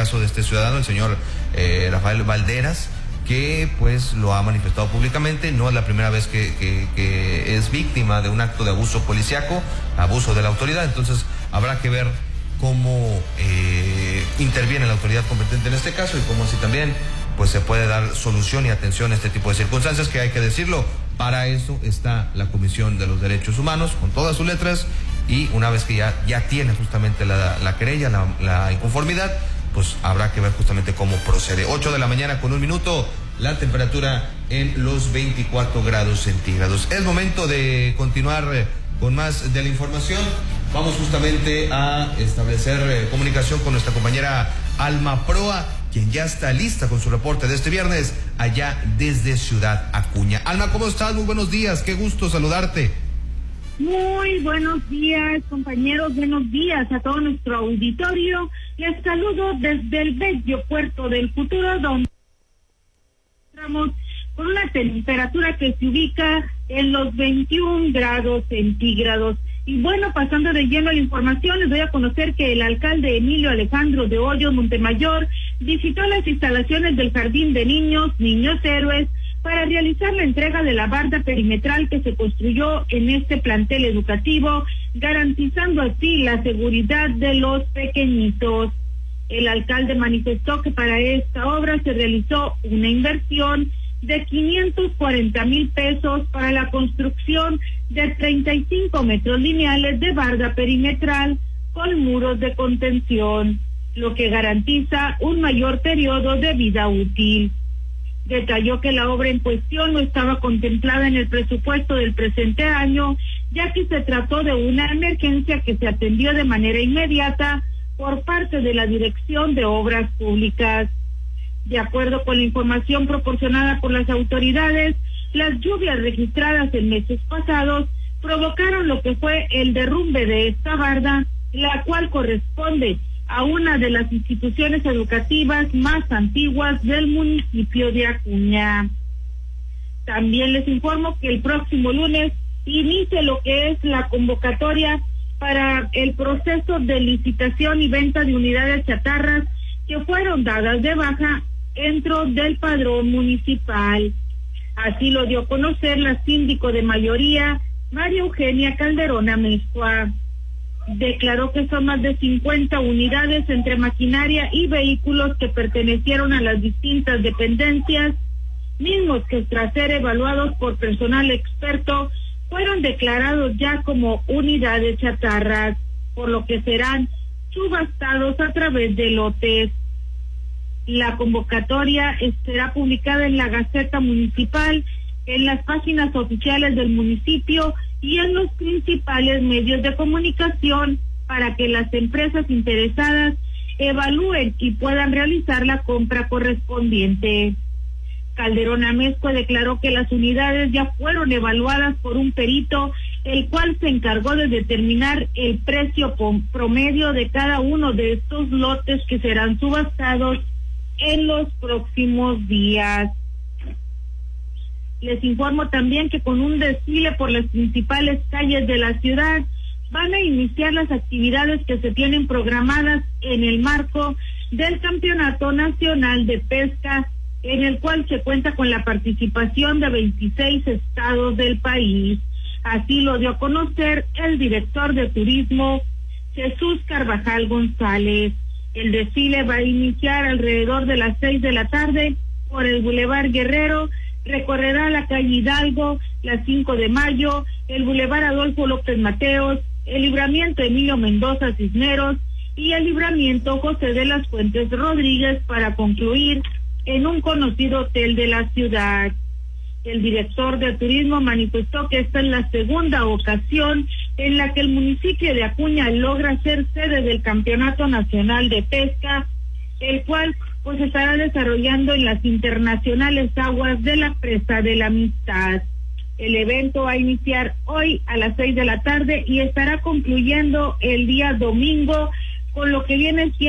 caso de este ciudadano, el señor Rafael Valderas, que pues lo ha manifestado públicamente. No es la primera vez que es víctima de un acto de abuso policíaco, abuso de la autoridad. Entonces habrá que ver cómo interviene la autoridad competente en este caso y cómo así también pues se puede dar solución y atención a este tipo de circunstancias, que hay que decirlo, para eso está la Comisión de los Derechos Humanos con todas sus letras, y una vez que ya tiene justamente la querella, la inconformidad, pues habrá que ver justamente cómo procede. 8 de la mañana con 1 minuto, la temperatura en los 24 grados centígrados. Es momento de continuar con más de la información. Vamos justamente a establecer comunicación con nuestra compañera Alma Proa, quien ya está lista con su reporte de este viernes allá desde Ciudad Acuña. Alma, ¿cómo estás? Muy buenos días, qué gusto saludarte. Muy buenos días, compañeros, buenos días a todo nuestro auditorio. Les saludo desde el bello puerto del futuro, donde estamos con una temperatura que se ubica en los 21 grados centígrados. Y bueno, pasando de lleno a la información, les doy a conocer que el alcalde Emilio Alejandro de Hoyos Montemayor visitó las instalaciones del Jardín de Niños Héroes para realizar la entrega de la barda perimetral que se construyó en este plantel educativo, garantizando así la seguridad de los pequeñitos. El alcalde manifestó que para esta obra se realizó una inversión de 540,000 pesos para la construcción de 35 metros lineales de barda perimetral con muros de contención, lo que garantiza un mayor periodo de vida útil. Detalló que la obra en cuestión no estaba contemplada en el presupuesto del presente año, ya que se trató de una emergencia que se atendió de manera inmediata por parte de la Dirección de Obras Públicas. De acuerdo con la información proporcionada por las autoridades, las lluvias registradas en meses pasados provocaron lo que fue el derrumbe de esta barda, la cual corresponde a una de las instituciones educativas más antiguas del municipio de Acuña. También les informo que el próximo lunes inicia lo que es la convocatoria para el proceso de licitación y venta de unidades chatarras que fueron dadas de baja dentro del padrón municipal. Así lo dio a conocer la síndico de mayoría, María Eugenia Calderón Amezcua. Declaró que son más de 50 unidades entre maquinaria y vehículos que pertenecieron a las distintas dependencias, mismos que tras ser evaluados por personal experto fueron declarados ya como unidades chatarras, por lo que serán subastados a través de lotes. La convocatoria será publicada en la Gaceta Municipal, en las páginas oficiales del municipio y en los principales medios de comunicación para que las empresas interesadas evalúen y puedan realizar la compra correspondiente. Calderón Amezcua declaró que las unidades ya fueron evaluadas por un perito, el cual se encargó de determinar el precio promedio de cada uno de estos lotes que serán subastados en los próximos días. Les informo también que con un desfile por las principales calles de la ciudad van a iniciar las actividades que se tienen programadas en el marco del Campeonato Nacional de Pesca, en el cual se cuenta con la participación de 26 estados del país. Así lo dio a conocer el director de turismo, Jesús Carvajal González. El desfile va a iniciar alrededor de las 6 de la tarde por el Boulevard Guerrero, recorrerá la calle Hidalgo, la 5 de Mayo, el Boulevard Adolfo López Mateos, el Libramiento Emilio Mendoza Cisneros y el Libramiento José de las Fuentes Rodríguez para concluir en un conocido hotel de la ciudad. El director de turismo manifestó que esta es la segunda ocasión en la que el municipio de Acuña logra ser sede del Campeonato Nacional de Pesca, el cual pues estará desarrollando en las internacionales aguas de la Presa de la Amistad. El evento va a iniciar hoy a las 6 de la tarde y estará concluyendo el día domingo, con lo que viene siendo